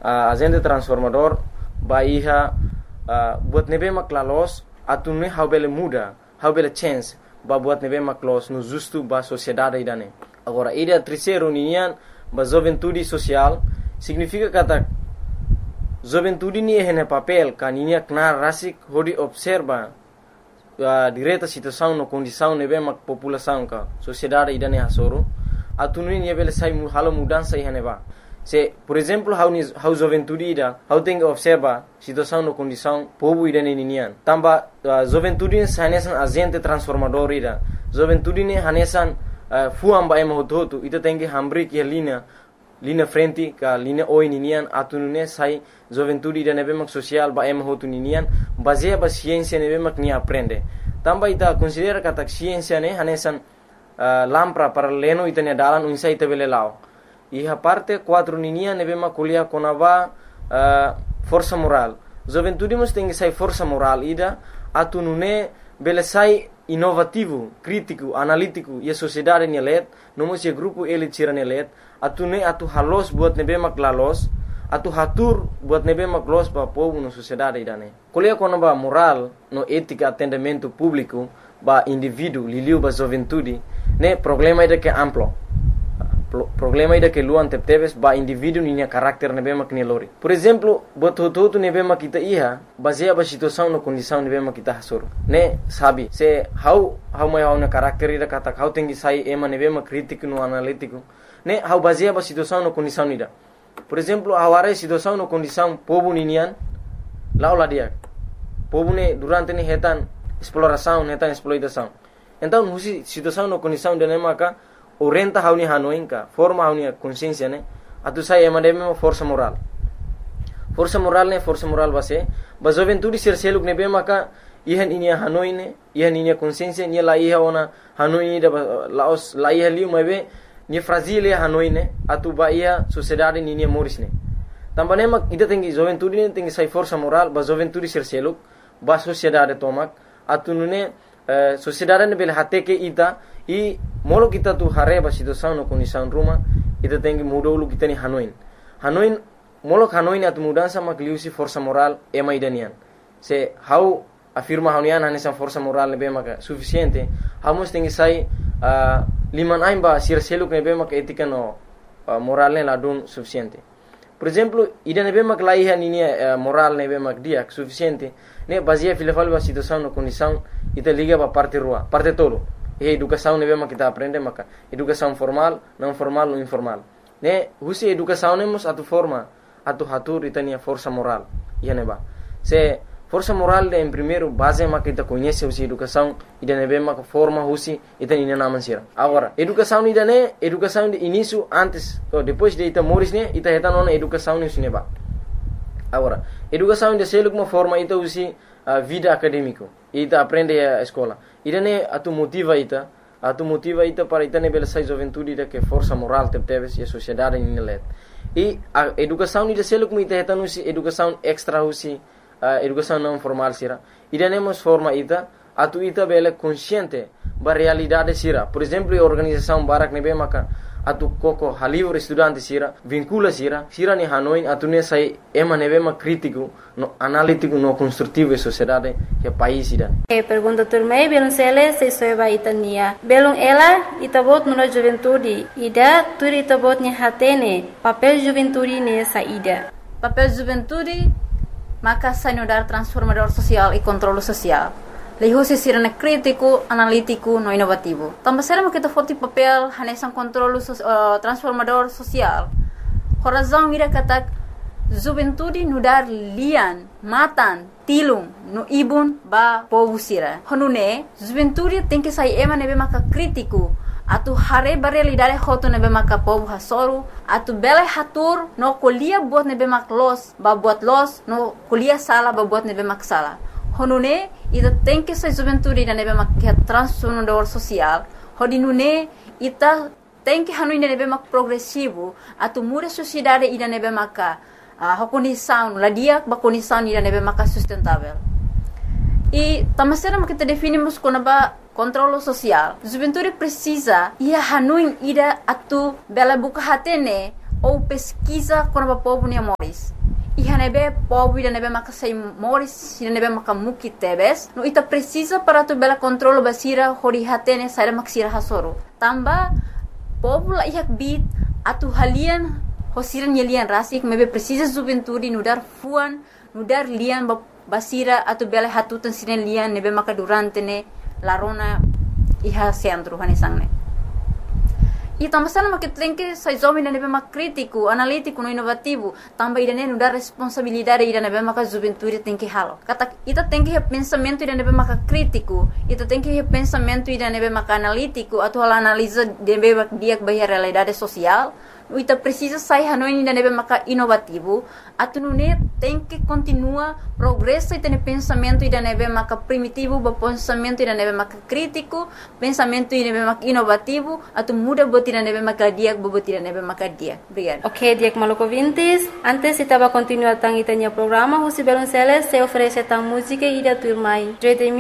agente transformador ba iha buat nebe maklalos atune how bele muda, how bele chance ba buat nebe maklos no justo ba sociedade idane. Agora, ida terceiro ninian ba juventude social significa kata juventude ni hene papel kaninia knar rasik hodi observa direta situação no condição nebe mak população ka sociedade idane hasoro atune ni bele sai halo mudança ihane ba. Se, por exemplo, how juventude ida, how tem que observa situação no condição povo ida ninian. Tamba juventude hanesan agente transformador ida. Juventude ne hanesan fuam ba ema hotu ita tem que hambri que linha frente ka linha oi ninian atunune sai juventude ida nebe mak social ba ema hotu ninian baseia ba ciência nebe mak ni aprende. Tamba ita considera kata ciência ne hanesan lampra para leno ita ne dalan unsa ita bele lao. Iha parte 4 ninia nebema kuliah konava força moral. Juventude mus tem que sai força moral ida atunune bele sai inovativo, crítico, analítico e a sociedade nelet, nomos e grupo ele tira nelet, atune atu halos buat nebema klalos, atu hatur buat nebema klos ba povo no sociedade idane. Kuliah konava moral no ética atendimento público ba indivíduo liliu ba juventude, ne problema ida que amplo. Problema ida que luan tepteves ba indivíduo ninya karakter nebema knelori. Por exemplo, bototo nebema kita iha baseia ba situação no condição nebema kita hasor. Ne sabe se how mai na karakter ida kata how tengi sai ema nebema crítico no analítico. Ne how baseia ba situação no condição ida. Por exemplo, aware situação no condição povo ninian laula dia. Povo ne durante ne hetan exploração, hetan exploitação. Então, husi situação no condição de nema ka orienta hauni hanoinka forma hauni consciência ne atu sai emademe força moral força moral base ba juventude ser seluk ne be maka ihan inia hanoine ihan inia consciência ni la iha ona hanoine da laos la iha liu mabe ni fragile hanoine atu ba ia sociedade ni morisne tambane mak ida tengi juventude ne tengi sai força moral ba juventude ser seluk ba sociedade tomak atu nune sociedade ne bel hateke ita e molo kita tu hareba situação no condição ruma ita tem que mudar o kita ni hanoin molo hanoin atu mudança makliusi força moral ema idanian se how afirma haunian hanesan força moral ne bema suficiente hamos tem que sai liman aimba sir seluk ne bema etika no moral ne ladun suficiente. Por exemplo, ida ne bema klaiha ni moral ne bema dia suficiente ne baseia filafal ba situação no condição ita liga ba parte rua parte todo. E educação nebema kita aprende maka educação formal, não formal ou informal. Ne husi educação nemos atu forma atu hatur itania força moral. Ia neba. Se força moral de em primeiro base maka kita conhece husi educação ida nebema ka forma husi itania naman sira. Agora, educação ida ne educação de início antes ou depois de ita moris ne ita hetan ona educação ne neba. Agora, educação de seluk uma forma ita husi vida acadêmico. Ita aprende a escola. Ida ne atu motiva ita para ita ne bela sai juventude ida que força moral tepteves e a sociedade ni let. E a educação ida seluk mu ita hetan husi educação extra husi educação não formal sira. Ida ne mos forma ita atu ita bela consciente ba realidade sira. Por exemplo, a organização barak ne be maka atu koko halivre estudante sira vincula sira ni hanoin atu ne sai ema nebe ma crítico no analítico no construtivo e sociedade que país ida. Pergunta turmei belum sele se soeba itania belum ela itabot no juventude ida tur itabot ni hatene papel juventude ne saída papel juventude maka sanudar transformador social e controle social. Lehusi sirene crítico, analítico, no inovativo. Também será que foto papel hanesan controle transformador social. Horazão ira katak juventude nudar lian, matan, tilung, no ibun ba povo sira. Honune juventude tem que sair ema nebe maka crítico. Atu hare ba realidade hoto nebe maka povo hasoru. Atu bele hatur no kuliah buat nebe mak los, ba buat los, no kuliah sala ba buat nebe mak sala. Honune ita tem que ser juventude ida nebe mak transformador social. Hodinune ita tem que hanu ida nebe mak progressivo. Atu muda sociedade ida nebe mak condição ladia ba condição ida nebe mak sustentável. E tamasera kita definimos como ba controle social. Juventude precisa ia hanu ida atu bela buka hatene ou pesquisa como ba povo ne moris. ihanebe povo ida nebe maka sai moris ida nebe maka muki tebes no ita precisa para tu bela controlo basira hori hatene sai maksira hasoro tamba povo la ihak bit atu halian hosiran yelian rasik mebe precisa juventude nudar fuan nudar lian basira atu bela hatutan sinen lian nebe maka durante ne larona iha centro hanesangne e também se não que tem que sai jovem na nebe mak crítico analítico no inovativo também ida ne dar responsabilidade ida nebe mak juventude tem que halo kata ita tem que pensamento ida nebe mak crítico ita tem que pensamento ida nebe mak analítico atau analisa nebe mak dia bagi realidade social ita precisa sai hanoi ida nebe mak inovativo atu ne tem que continua progresso ita ne pensamento ida nebe mak primitivo ba pensamento ida nebe mak crítico pensamento ida nebe mak inovativo atu muda tidak nebe makadia, bobo tidak nebe makadia. Obrigada. Ok, Diek Malucovintes. Antes estava continuando tang itanya programa, Husi Belonceles se oferece tang música e da turmai.